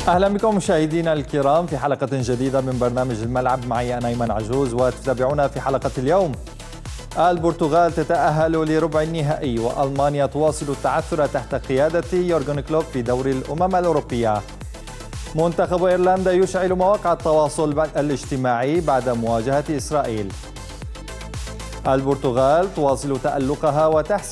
أهلا بكم مشاهدينا الكرام في حلقة جديدة من برنامج الملعب. معي أنا أيمن عجوز، وتتابعونا في حلقة اليوم. البرتغال تتأهل لربع النهائي، وألمانيا تواصل التعثر تحت قيادة يورغن كلوب في دوري الأمم الأوروبية. منتخب إيرلندا يشعل مواقع التواصل الاجتماعي بعد مواجهة إسرائيل. البرتغال تواصل تألقها وتحسم